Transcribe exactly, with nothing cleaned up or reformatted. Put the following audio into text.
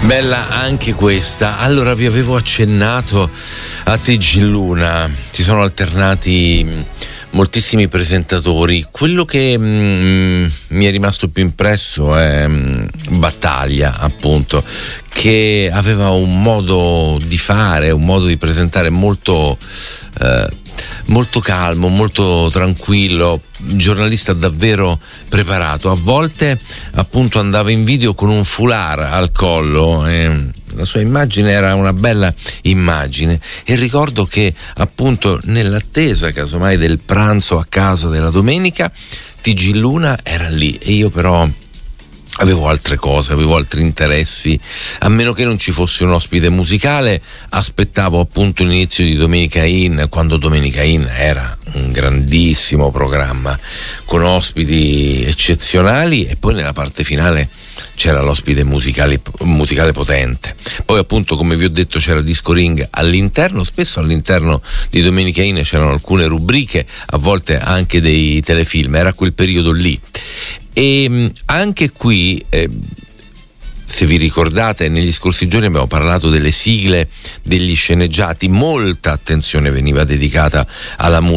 Bella anche questa. Allora, vi avevo accennato a T G Luna, si sono alternati moltissimi presentatori. Quello che mm, mi è rimasto più impresso è mm, Battaglia, appunto, che aveva un modo di fare, un modo di presentare molto eh, molto calmo, molto tranquillo, giornalista davvero preparato. A volte appunto andava in video con un foulard al collo, e la sua immagine era una bella immagine, e ricordo che appunto nell'attesa casomai del pranzo a casa della domenica T G Luna era lì, e io però avevo altre cose, avevo altri interessi. A meno che non ci fosse un ospite musicale, aspettavo appunto l'inizio di Domenica In, quando Domenica In era un grandissimo programma con ospiti eccezionali, e poi nella parte finale c'era l'ospite musicale, musicale potente. Poi appunto, come vi ho detto, c'era Disco Ring all'interno. Spesso all'interno di Domenica In c'erano alcune rubriche, a volte anche dei telefilm, era quel periodo lì. E anche qui, eh, se vi ricordate, negli scorsi giorni abbiamo parlato delle sigle degli sceneggiati. Molta attenzione veniva dedicata alla musica.